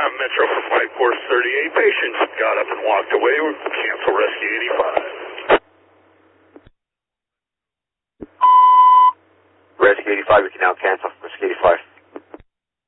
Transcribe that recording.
Metro for Flight Course 38. Patients got up and walked away. We'll cancel Rescue 85. Rescue 85, we can now cancel Rescue 85.